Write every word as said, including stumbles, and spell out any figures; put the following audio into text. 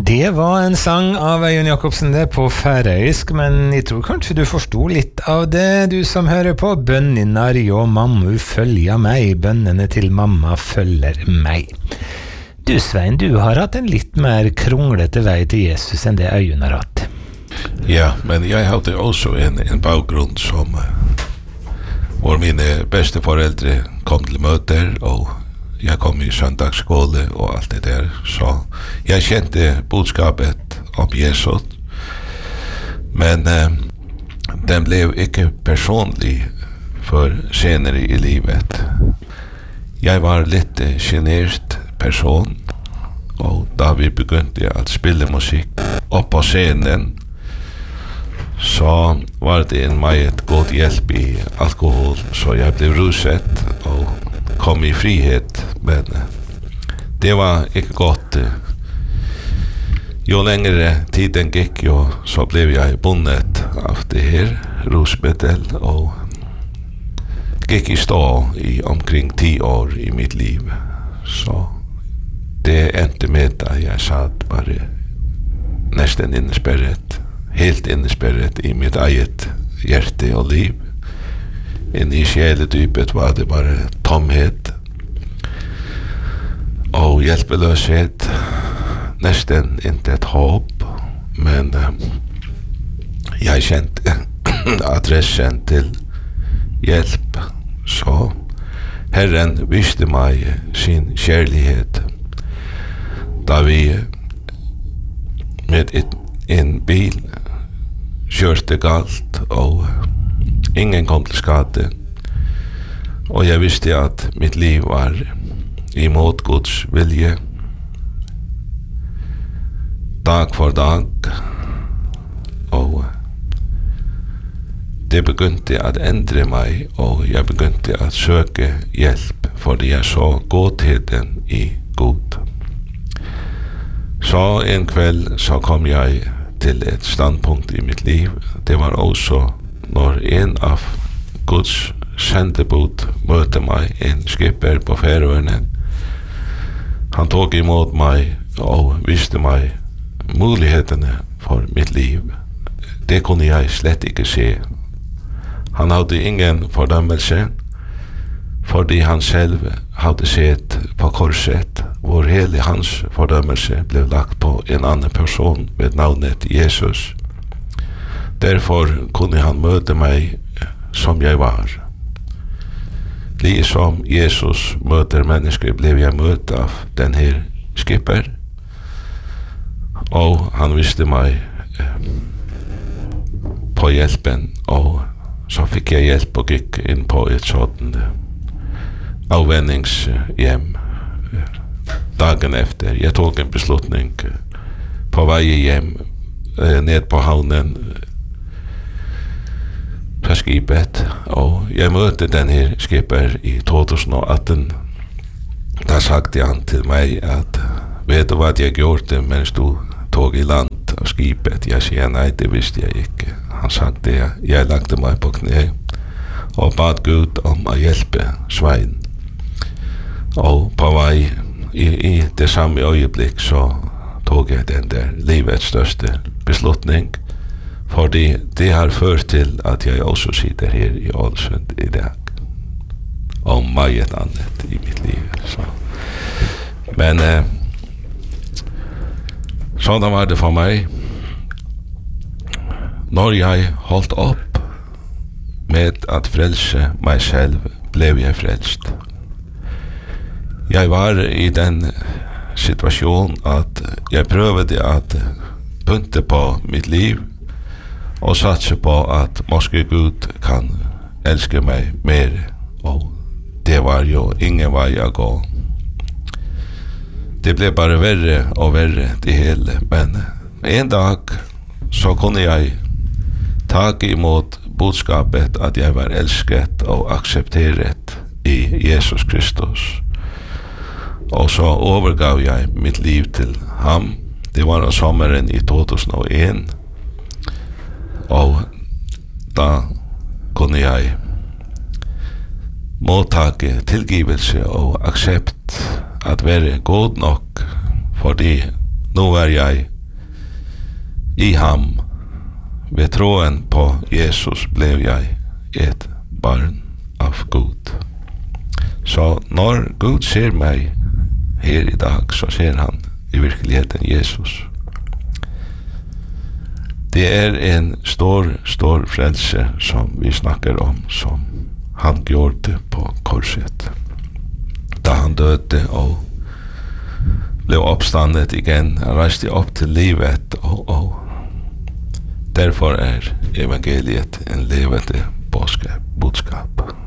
Det var en sang av Øyunn Jacobsen det på færøysk, men jeg tror kanskje du forstod litt av det, du som hører på. Bønninnar jo mammu følger meg, bønnene til mamma følger meg. Du Svein, du har hatt en litt mer kronglete vei til Jesus enn det Øyunn har hatt. Ja, men jeg hadde også en, en bakgrunn som uh, hvor mine beste foreldre kom til møter, og jeg kom i søndagsskole og alt det der, så jeg kjente budskapet om Jesus, men uh, den ble ikke personlig for senere i livet. Jeg var litt uh, genert person, og da vi begynte å spille musikk opp på scenen, så var det en meget god hjelp i alkohol, så jeg ble ruset og kom i frihet, men det var ikke godt. Jo lengre tiden gikk, jo så ble jeg bundet av det her rusmiddel, og gikk i stå i omkring ti år i mitt liv. Så det endte med at jeg satt bare nesten innesperret, helt innesperret i mitt eget hjerte og liv. Inne i sjeledypet var det bare tomhet og hjelpeløshet, nesten intet håp, men uh, jeg kjente adressen til hjelp, så Herren viste meg sin kjærlighet da vi med et, en bil kjørte galt og ingen kom til skade, og jeg visste at mitt liv var imot Guds vilje dag for dag, og det begynte å endre meg, og jeg begynte å søke hjelp fordi jeg så godheten i Gud. Så en kveld så kom jeg til et standpunkt i mitt liv. Det var også når en av Guds sendebud møtte meg, en skipper på Færøyene. Han tok imot meg og viste meg mulighetene for mitt liv. Det kunne jeg slett ikke se. Han hadde ingen fordømmelse, fordi han selv hadde sett på korset, hvor hele hans fordømmelse ble lagt på en annen person ved navnet Jesus. Derfor kunne han møte meg som jeg var. Liksom Jesus møter mennesker, ble jeg møtt av den her skipper, og han viste meg på hjelpen, og så fikk jeg hjelp og gikk inn på et sånt avvenningshjem dagen efter. Jeg tok en beslutning på vei hjem ned på havnen på skipet, og jeg møtte den her skipper i tjugoarton. Da sagte han til meg at vet du hva jeg gjorde mens du tog i land av skipet? Jeg sier nei, det visste jeg ikke. Han sagte jeg, jeg lagte meg på kne og bad Gud om å hjelpe Svein. Og på vei i, i det samme øyeblikk så tog jeg den der livets største beslutning, fordi det har ført til at jeg også sitter her i Ålesund i dag, og meget annet i mitt liv. Så. Men eh, sånn var det for meg. Når jeg holdt opp med at frelse meg selv, ble jeg frelst. Jeg var i den situasjonen at jeg prøvde at pynte på mitt liv og satse på at måske Gud kan elske meg mer, og det var jo ingen vei å gå. Det ble bare verre og verre det hele, men en dag så kunne jeg take imot budskapet at jeg var elsket og aksepteret i Jesus Kristus. Og så overgav jeg mitt liv til ham. Det var sommeren i tjugohundraen, og da kunne jeg mottake tilgivelse og aksept at være god nok, fordi nå var jeg I ham, ved troen på Jesus, blev jeg et barn av Gud. Så når Gud ser meg her i dag, så ser han i virkeligheten Jesus. Det er en stor, stor frelse som vi snakker om, som han gjorde på korset. Da han døde og blev oppstandet igen, han reiste opp til livet, og, og derfor er evangeliet en levende budskap.